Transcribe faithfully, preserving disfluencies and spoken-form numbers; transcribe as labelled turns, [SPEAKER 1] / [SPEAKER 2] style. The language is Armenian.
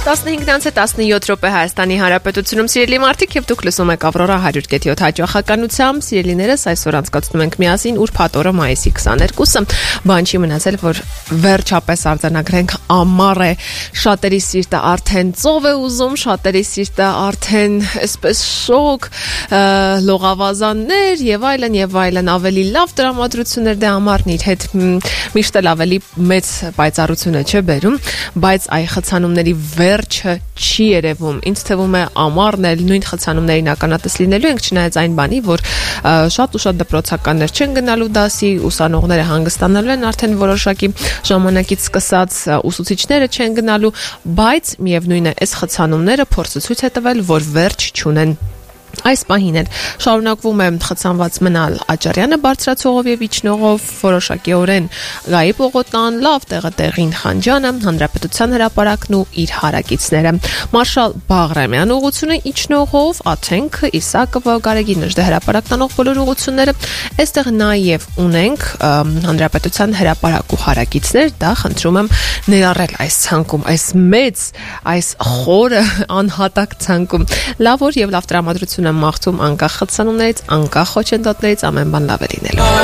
[SPEAKER 1] տասնհինգ տասնյոթ րոպե Հայաստանի Հանրապետությունում սիրելի մարդիկ եւ դուք լսում եք Ավրորա հարյուր կետ յոթ հաճախականությամբ սիրելիներս այսօր անցկացնում ենք միասին ուրբաթ օրը մայիսի քսաներկուսը բան չի մնացել որ վերջապես արձանագրենք ամառ է շատերի սիրտը արդեն ծով է ուզում շատերի սիրտը արդեն այսպես շոկ լողավազաններ եւ այլն եւ այլն ավելի լավ տրամադրություններ դե ամառն իր հետ միշտ էլ ավելի մեծ պայծառություն է չէ բերում բայց այ խցանումների վերջը չի երևում ինձ թվում է ամառն էլ նույն խցանումներին ականատես լինելու ենք չնայած այն բանի որ շատ ու շատ դպրոցականներ չեն գնալու դասի ուսանողները հանգստանալու են արդեն որոշակի ժամանակից սկսած ուսուցիչները չեն գնալու բայց միևնույն է այս խցանումները փորձը ցույց է տվել որ վերջ չունեն Այս պահին էլ շարունակվում է խցանված մնալ Աճարյանը բարձրացողով եւ իջնողով որոշակիորեն Գայի Պողոտան, լավ տեղը տեղին Խանջյանը, Հանրապետության հրապարակն ու իր հարակիցները։ Մարշալ Բաղրամյան ուղղությունը իջնողով, Աթենքը, Իսակովը, Գարեգինը հրապարակն անող բոլոր ուղղությունները, այստեղ նաեւ ունենք Հանրապետության հրապարակ ու հարակիցներ, դա խնդրում եմ ներառել այս ցանկում, այս մեծ, այս խորը անհատակ ցանկում։ Լավ օր եւ լավ տրամադրություն եմ մաղթում անկախ խցանումներից, անկախ խոչընդոտներից ամեն բան լավ է լինելու։